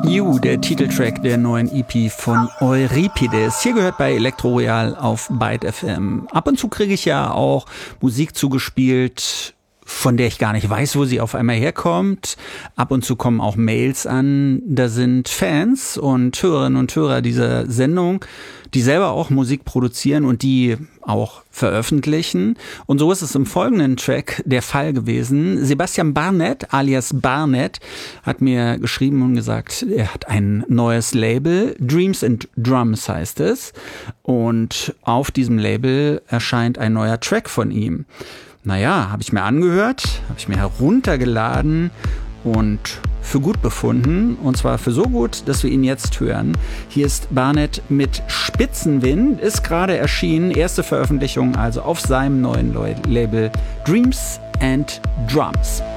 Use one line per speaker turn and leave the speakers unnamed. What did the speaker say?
You, der Titeltrack der neuen EP von Euripides. Hier gehört bei Elektro Royal auf Byte FM. Ab und zu kriege ich ja auch Musik zugespielt, von der ich gar nicht weiß, wo sie auf einmal herkommt. Ab und zu kommen auch Mails an. Da sind Fans und Hörerinnen und Hörer dieser Sendung, die selber auch Musik produzieren und die auch veröffentlichen. Und so ist es im folgenden Track der Fall gewesen. Sebastian Barnett, alias Barnett, hat mir geschrieben und gesagt, er hat ein neues Label. Dreams and Drums heißt es. Und auf diesem Label erscheint ein neuer Track von ihm. Naja, habe ich mir angehört, habe ich mir heruntergeladen und für gut befunden. Und zwar für so gut, dass wir ihn jetzt hören. Hier ist Barnett mit Spitzenwind, ist gerade erschienen. Erste Veröffentlichung also auf seinem neuen Label Dreams and Drums.